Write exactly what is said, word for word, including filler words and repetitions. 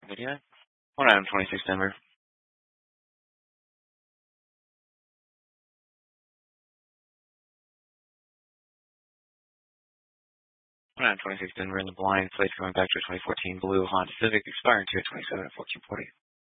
Yeah. One item twenty-six Denver. One item twenty-six Denver in the blind. Place going back to a twenty fourteen blue Honda Civic expiring to a twenty-seven at fourteen forty.